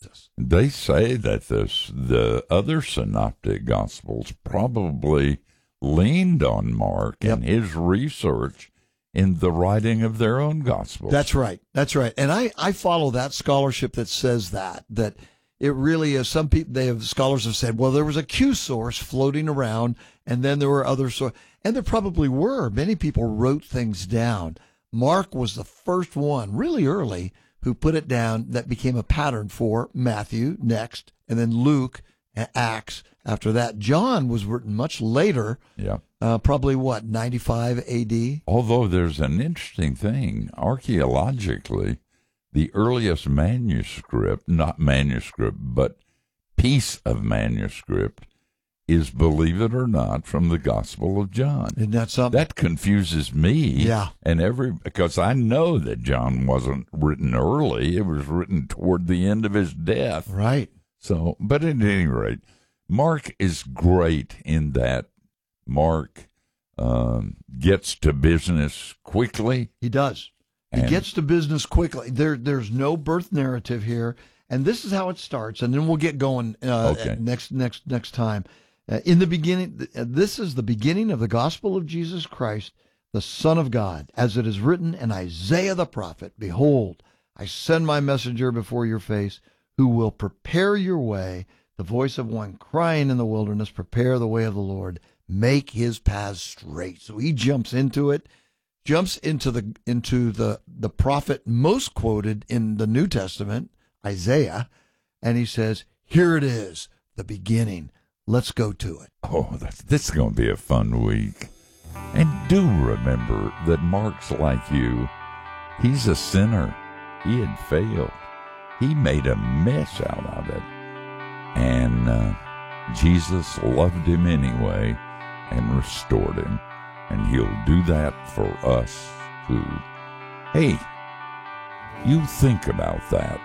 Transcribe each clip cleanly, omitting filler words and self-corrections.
Jesus. They say that the other synoptic gospels probably leaned on Mark and his research in the writing of their own gospels. That's right. That's right. And I follow that scholarship that says that it really is. Some people, scholars have said, well, there was a Q source floating around, and then there were other sources. And there probably were. Many people wrote things down. Mark was the first one, really early, who put it down that became a pattern for Matthew next, and then Luke and Acts after that. John was written much later. Yeah. Probably, 95 A.D.? Although there's an interesting thing. Archaeologically, the earliest manuscript, not manuscript, but piece of manuscript, is, believe it or not, from the Gospel of John. Isn't that something? That confuses me. Yeah. Because I know that John wasn't written early. It was written toward the end of his death. Right. So, but at any rate, Mark is great in that Mark gets to business quickly. He does. He gets to business quickly. There's no birth narrative here, and this is how it starts. And then we'll get going next time. In the beginning, this is the beginning of the gospel of Jesus Christ, the Son of God, as it is written in Isaiah the prophet. Behold, I send my messenger before your face, who will prepare your way. The voice of one crying in the wilderness, prepare the way of the Lord, make his paths straight. So he jumps into it. Jumps into the prophet most quoted in the New Testament, Isaiah, and he says, here it is, the beginning. Let's go to it. Oh, this is going to be a fun week. And do remember that Mark's like you. He's a sinner. He had failed. He made a mess out of it. And Jesus loved him anyway and restored him. And he'll do that for us, too. Hey, you think about that.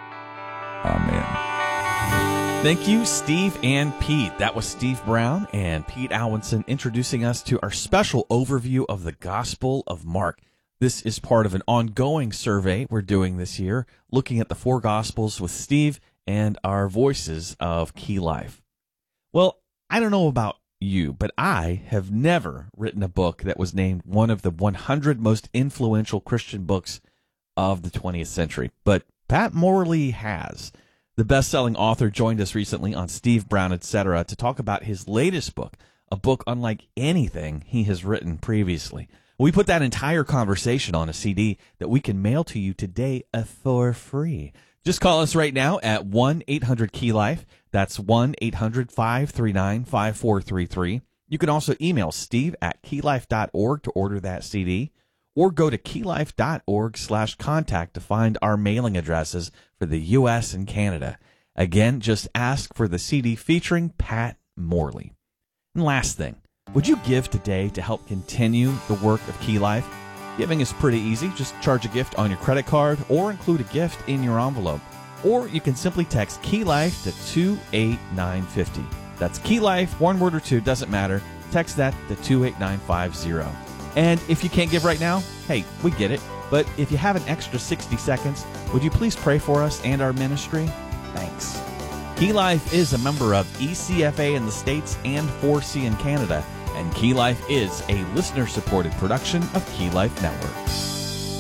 Amen. Thank you, Steve and Pete. That was Steve Brown and Pete Alwinson introducing us to our special overview of the Gospel of Mark. This is part of an ongoing survey we're doing this year, looking at the four Gospels with Steve and our voices of Key Life. Well, I don't know about you, but I have never written a book that was named one of the 100 most influential Christian books of the 20th century. But Pat Morley has. The best-selling author joined us recently on Steve Brown, Etc. to talk about his latest book, a book unlike anything he has written previously. We put that entire conversation on a CD that we can mail to you today for free. Just call us right now at 1-800-KEY-LIFE. That's 1-800-539-5433. You can also email steve@keylife.org to order that CD, or go to keylife.org/contact to find our mailing addresses for the U.S. and Canada. Again, just ask for the CD featuring Pat Morley. And last thing, would you give today to help continue the work of Key Life? Giving is pretty easy. Just charge a gift on your credit card or include a gift in your envelope. Or you can simply text Key Life to 28950. That's Key Life, one word or two, doesn't matter. Text that to 28950. And if you can't give right now, hey, we get it. But if you have an extra 60 seconds, would you please pray for us and our ministry? Thanks. Key Life is a member of ECFA in the States and 4C in Canada. And Key Life is a listener-supported production of Key Life Network.